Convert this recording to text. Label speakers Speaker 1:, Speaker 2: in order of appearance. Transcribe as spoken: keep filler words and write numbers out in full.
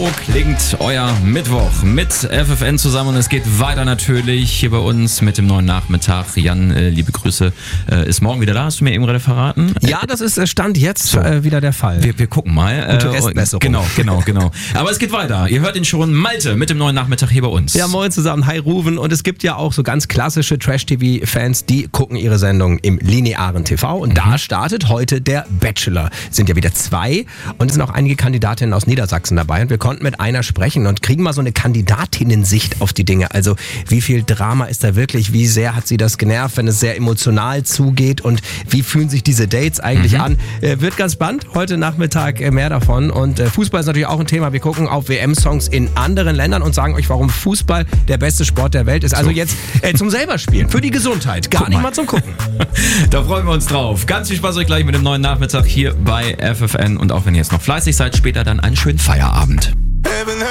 Speaker 1: So klingt euer Mittwoch mit F F N zusammen und es geht weiter natürlich hier bei uns mit dem neuen Nachmittag. Jan, äh, liebe Grüße, äh, ist morgen wieder da, hast du mir eben gerade verraten?
Speaker 2: Ja, das ist Stand jetzt so. äh, wieder der Fall.
Speaker 1: Wir, wir gucken mal.
Speaker 2: Gute
Speaker 1: äh,
Speaker 2: Restbesserung.
Speaker 1: Genau, genau, genau. Aber es geht weiter. Ihr hört ihn schon, Malte mit dem neuen Nachmittag hier bei uns.
Speaker 2: Ja, moin zusammen, hi Ruven. Und es gibt ja auch so ganz klassische Trash-T V-Fans, die gucken ihre Sendung im linearen T V. Und mhm. da startet heute der Bachelor. Es sind ja wieder zwei und es sind auch einige Kandidatinnen aus Niedersachsen dabei. Und wir konnten mit einer sprechen und kriegen mal so eine Kandidatinnen-Sicht auf die Dinge. Also wie viel Drama ist da wirklich? Wie sehr hat sie das genervt, wenn es sehr emotional zugeht? Und wie fühlen sich diese Dates eigentlich mhm. an? Äh, wird ganz spannend. Heute Nachmittag äh, mehr davon. Und äh, Fußball ist natürlich auch ein Thema. Wir gucken auf W M-Songs in anderen Ländern und sagen euch, warum Fußball der beste Sport der Welt ist. Also so. jetzt äh, zum selber spielen. Für die Gesundheit. Gar Guck nicht mal. mal zum Gucken.
Speaker 1: Da freuen wir uns drauf. Ganz viel Spaß euch gleich mit dem neuen Nachmittag hier bei F F N. Und auch wenn ihr jetzt noch fleißig seid, später dann einen schönen Feierabend.